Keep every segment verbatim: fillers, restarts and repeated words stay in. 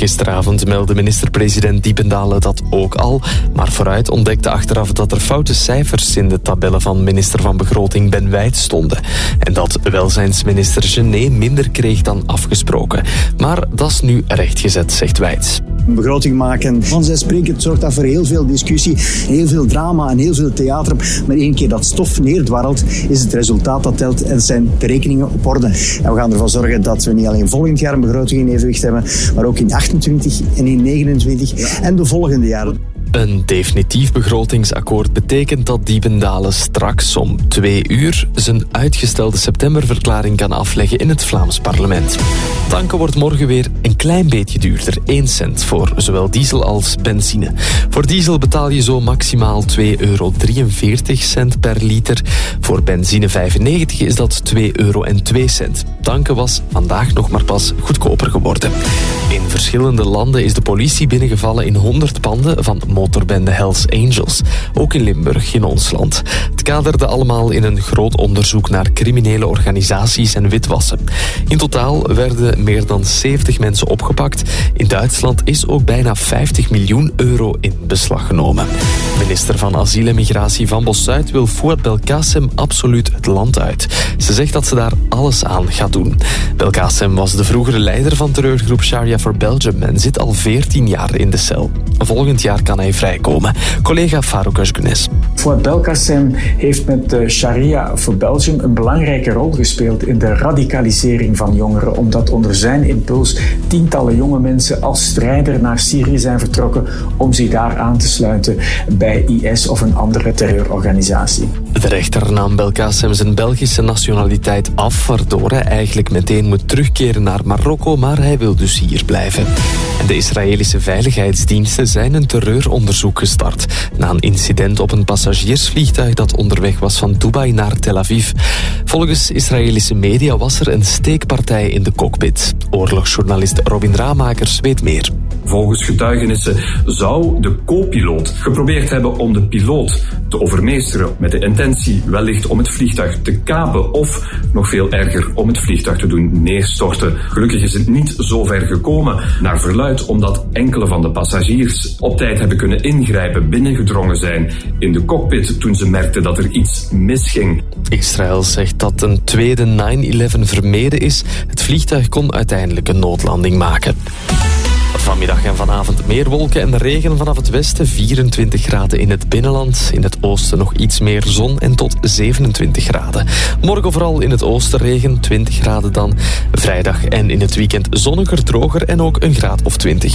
Gisteravond meldde minister-president Diependalen dat ook al, maar vooruit ontdekte achteraf dat er foute cijfers in de tabellen van minister van Begroting Ben Wijt stonden. En dat welzijnsminister Gené minder kreeg dan afgesproken. Maar dat is nu rechtgezet, zegt Wijt. Een begroting maken, vanzelfsprekend zorgt dat voor heel veel discussie, heel veel drama en heel veel theater. Maar één keer dat stof neerdwarrelt, is het resultaat dat telt en zijn de rekeningen op orde. En we gaan ervoor zorgen dat we niet alleen volgend jaar een begroting in evenwicht hebben, maar ook in achtentwintig en in negenentwintig en de volgende jaren. Een definitief begrotingsakkoord betekent dat Diependalen straks om twee uur zijn uitgestelde septemberverklaring kan afleggen in het Vlaams parlement. Tanken wordt morgen weer een klein beetje duurder, één cent voor zowel diesel als benzine. Voor diesel betaal je zo maximaal twee euro drieënveertig per liter. Voor benzine vijfennegentig is dat twee euro en twee cent. Tanken was vandaag nog maar pas goedkoper geworden. In verschillende landen is de politie binnengevallen in honderd panden van motorbende Hells Angels. Ook in Limburg, in ons land. Het kaderde allemaal in een groot onderzoek naar criminele organisaties en witwassen. In totaal werden meer dan zeventig mensen opgepakt. In Duitsland is ook bijna vijftig miljoen euro in beslag genomen. Minister van Asiel en Migratie van Bossuit wil Fouad Belkacem absoluut het land uit. Ze zegt dat ze daar alles aan gaat doen. Belkacem was de vroegere leider van terreurgroep Sharia for Belgium en zit al veertien jaar in de cel. Volgend jaar kan hij vrijkomen. Collega Farouk Özgünes. Fouad Belkacem heeft met de Sharia for Belgium een belangrijke rol gespeeld in de radicalisering van jongeren, omdat onder zijn impuls tientallen jonge mensen als strijder naar Syrië zijn vertrokken om zich daar aan te sluiten bij I S of een andere terreurorganisatie. De rechter nam Belkacem zijn Belgische nationaliteit af, waardoor hij eigenlijk meteen moet terugkeren naar Marokko, maar hij wil dus hier blijven. En de Israëlische veiligheidsdiensten zijn een terreuronderzoek gestart na een incident op een passagiersvliegtuig dat onderweg was van Dubai naar Tel Aviv. Volgens Israëlische media was er een steekpartij in de cockpit. Oorlogsjournalist Robin Ramakers weet meer. Volgens getuigenissen zou de co-piloot geprobeerd hebben om de piloot te overmeesteren met de intentie wellicht om het vliegtuig te kapen of, nog veel erger, om het vliegtuig te doen neerstorten. Gelukkig is het niet zo ver gekomen, naar verluidt omdat enkele van de passagiers op tijd hebben kunnen ingrijpen, binnengedrongen zijn in de cockpit toen ze merkten dat er iets misging. Israël zegt dat een tweede nine eleven vermeden is. Het vliegtuig kon uiteindelijk een noodlanding maken. Vanmiddag en vanavond meer wolken en regen vanaf het westen. vierentwintig graden in het binnenland. In het oosten nog iets meer zon en tot zevenentwintig graden. Morgen vooral in het oosten regen, twintig graden dan. Vrijdag en in het weekend zonniger, droger en ook een graad of twintig.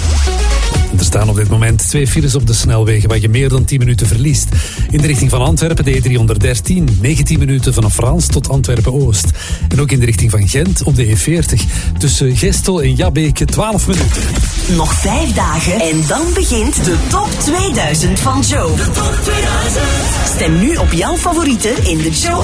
Er staan op dit moment twee files op de snelwegen waar je meer dan tien minuten verliest. In de richting van Antwerpen de E driehonderddertien, negentien minuten vanaf Frans tot Antwerpen-Oost. En ook in de richting van Gent op de E veertig, tussen Gestel en Jabbeke twaalf minuten. Nog vijf dagen en dan begint de top tweeduizend van Joe. De top tweeduizend. Stem nu op jouw favorieten in de Joe